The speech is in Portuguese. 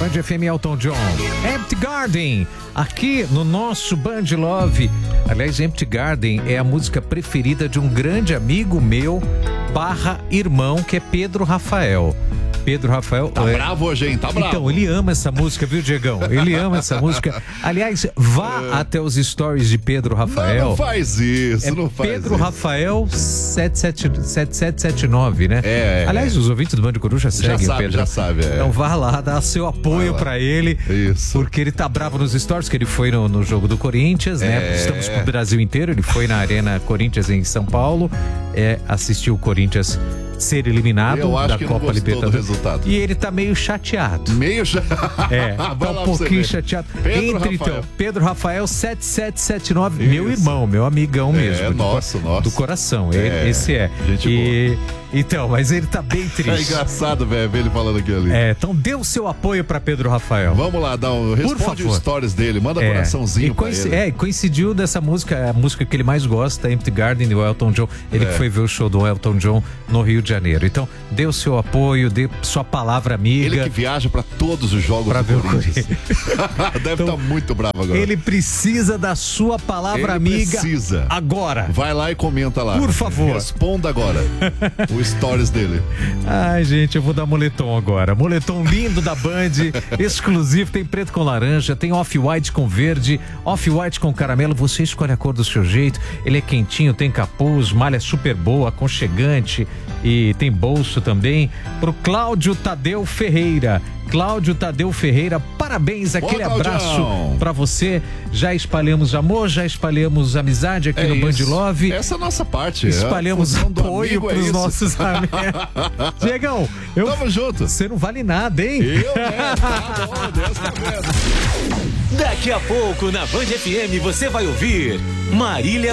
Band FM Elton John, Empty Garden, aqui no nosso Band Love. Aliás, Empty Garden é a música preferida de um grande amigo meu, /irmão, que é Pedro Rafael. Pedro Rafael. Tá bravo hoje, hein? Tá bravo. Então, ele ama essa música, viu, Diegão? Ele ama essa música. Aliás, vá até os stories de Pedro Rafael. Não faz isso, não faz Pedro isso. Rafael 7779, né? Aliás, os ouvintes do Band Coruja seguem o Pedro. Já sabe. Então vá lá, dá seu apoio pra ele. Isso. Porque ele tá bravo nos stories, que ele foi no jogo do Corinthians, né? Estamos pro Brasil inteiro. Ele foi na Arena Corinthians em São Paulo, assistiu o Corinthians ser eliminado da Copa Libertadores. E ele tá meio chateado. Meio chateado? Tá um pouquinho chateado. Pedro Rafael 7779, meu irmão, meu amigão mesmo. Nosso. Do coração, esse é. Gente boa. Então, mas ele tá bem triste. É engraçado, velho, ver ele falando aquilo ali. Então dê o seu apoio pra Pedro Rafael. Vamos lá, responde os stories dele, manda coraçãozinho pra ele. Coincidiu dessa música, a música que ele mais gosta, Empty Garden, do Elton John. Ele que foi ver o show do Elton John no Rio de Janeiro. Então, dê o seu apoio, dê sua palavra amiga. Ele que viaja pra todos os jogos do Corinthians. Deve estar muito bravo agora. Ele precisa da sua palavra amiga. Precisa. Agora. Vai lá e comenta lá. Por favor. Responda agora. O stories dele. Ai, gente, eu vou dar moletom agora. Moletom lindo da Band, exclusivo, tem preto com laranja, tem off-white com verde, off-white com caramelo, você escolhe a cor do seu jeito. Ele é quentinho, tem capuz, malha super boa, aconchegante e tem bolso também. Pro Cláudio Tadeu Ferreira. Cláudio Tadeu Ferreira, parabéns, aquele abraço pra você. Já espalhamos amor, já espalhamos amizade aqui no Band Love. Essa é a nossa parte. Espalhamos apoio pros nossos amigos. Diegão, tamo junto. Você não vale nada, hein? Tá bom, Deus tá vendo. Daqui a pouco na Band FM você vai ouvir Marília